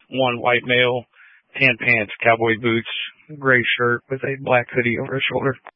one white male, tan pants, cowboy boots, gray shirt with a black hoodie over his shoulder.